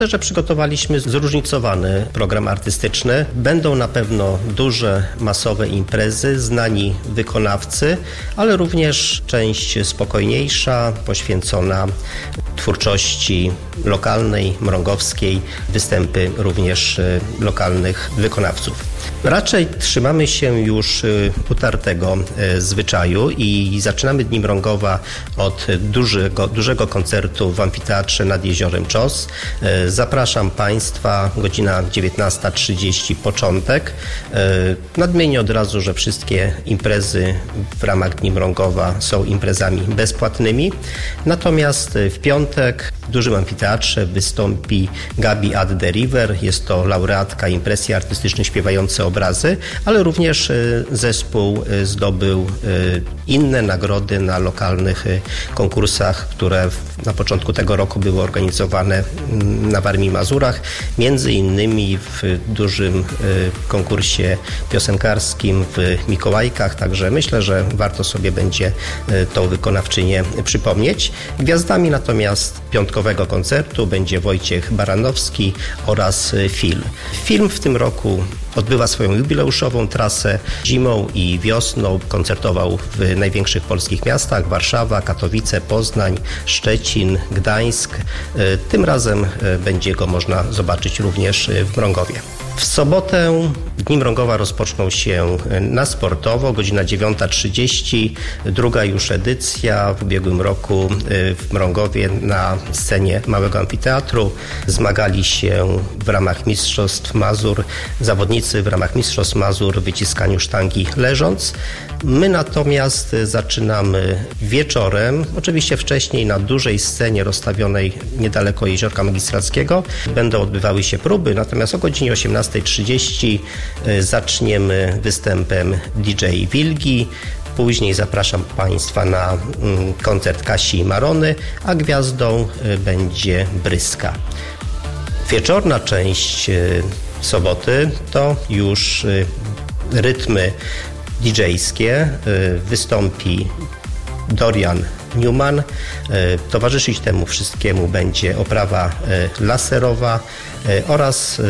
Że przygotowaliśmy zróżnicowany program artystyczny. Będą na pewno duże, masowe imprezy, znani wykonawcy, ale również część spokojniejsza, poświęcona twórczości lokalnej, mrągowskiej, występy również lokalnych wykonawców. Raczej trzymamy się już utartego zwyczaju i zaczynamy Dni Mrągowa od dużego koncertu w Amfiteatrze nad Jeziorem Czos. Zapraszam Państwa, godzina 19:30 początek. Nadmienię od razu, że wszystkie imprezy w ramach Dni Mrągowa są imprezami bezpłatnymi. Natomiast w piątek w dużym amfiteatrze wystąpi Gabi at the River. Jest to laureatka impresji artystycznych Śpiewające obrazy, ale również zespół zdobył inne nagrody na lokalnych konkursach, które na początku tego roku były organizowane na Warmii i Mazurach, między innymi w dużym konkursie piosenkarskim w Mikołajkach, także myślę, że warto sobie będzie tą wykonawczynię przypomnieć. Gwiazdami natomiast piątkowego koncertu będzie Wojciech Baranowski oraz Phil. Film w tym roku odbywa swoją jubileuszową trasę. Zimą i wiosną koncertował w największych polskich miastach: Warszawa, Katowice, Poznań, Szczecin, Gdańsk. Tym razem będzie go można zobaczyć również w Mrągowie. W sobotę Dni Mrągowa rozpoczną się na sportowo, godzina 9:30, druga już edycja. W ubiegłym roku w Mrągowie na scenie Małego Amfiteatru zmagali się w ramach Mistrzostw Mazur zawodnicy w ramach Mistrzostw Mazur w wyciskaniu sztangi leżąc. My natomiast zaczynamy wieczorem, oczywiście wcześniej na dużej scenie rozstawionej niedaleko Jeziorka Magistrackiego. Będą odbywały się próby, natomiast o godzinie 18:30 zaczniemy występem DJ Wilgi. Później zapraszam Państwa na koncert Kasi i Marony, a gwiazdą będzie Bryska. Wieczorna część soboty to już rytmy DJ-skie. Wystąpi Dorian Newman. Towarzyszyć temu wszystkiemu będzie oprawa laserowa oraz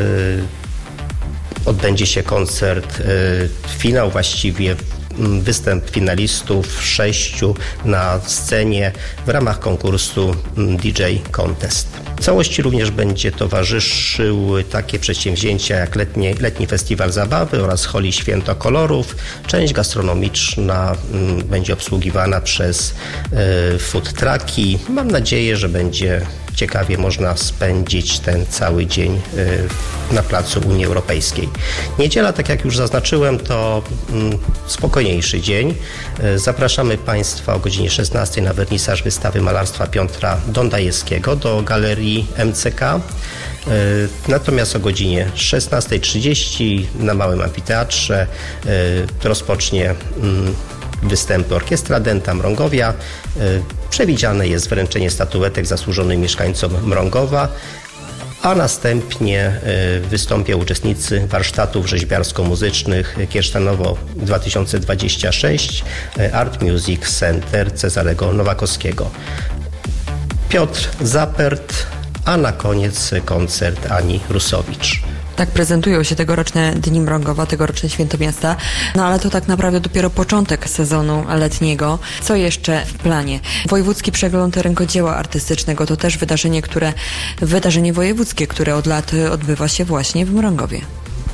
odbędzie się koncert, finał właściwie, występ finalistów 6 na scenie w ramach konkursu DJ Contest. W całości również będzie towarzyszyły takie przedsięwzięcia jak letni festiwal zabawy oraz Holi Święto Kolorów. Część gastronomiczna będzie obsługiwana przez food trucki. Mam nadzieję, że będzie ciekawie można spędzić ten cały dzień na placu Unii Europejskiej. Niedziela, tak jak już zaznaczyłem, to spokojniejszy dzień. Zapraszamy Państwa o godzinie 16 na wernisaż wystawy malarstwa Piotra Dondajewskiego do Galerii MCK. Natomiast o godzinie 16:30 na Małym Amfiteatrze rozpocznie występy Orkiestra Dęta Mrągowia. Przewidziane jest wręczenie statuetek zasłużonym mieszkańcom Mrągowa, a następnie wystąpią uczestnicy warsztatów rzeźbiarsko-muzycznych Kiersztanowo 2026 Art Music Center Cezarego Nowakowskiego. Piotr Zapert, a na koniec koncert Ani Rusowicz. Tak prezentują się tegoroczne Dni Mrągowa, tegoroczne Święto Miasta. No ale to tak naprawdę dopiero początek sezonu letniego. Co jeszcze w planie? Wojewódzki Przegląd Rękodzieła Artystycznego to też wydarzenie wojewódzkie, które od lat odbywa się właśnie w Mrągowie.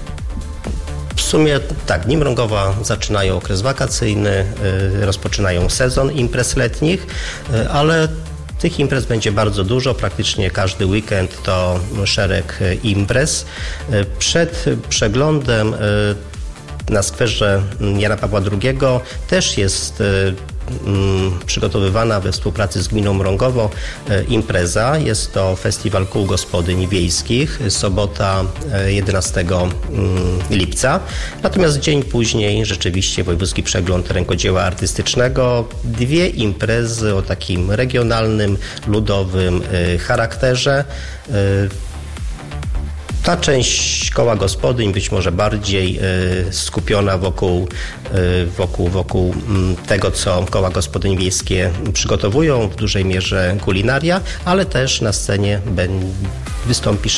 W sumie tak, Dni Mrągowa zaczynają okres wakacyjny, rozpoczynają sezon imprez letnich, ale tych imprez będzie bardzo dużo, praktycznie każdy weekend to szereg imprez. Przed przeglądem na skwerze Jana Pawła II też jest przygotowywana we współpracy z gminą Mrągowo impreza. Jest to Festiwal Kół Gospodyń Wiejskich, sobota 11 lipca. Natomiast dzień później rzeczywiście Wojewódzki Przegląd Rękodzieła Artystycznego. Dwie imprezy o takim regionalnym, ludowym charakterze. Ta część koła gospodyń być może bardziej skupiona wokół tego, co koła gospodyń wiejskie przygotowują, w dużej mierze kulinaria, ale też na scenie wystąpi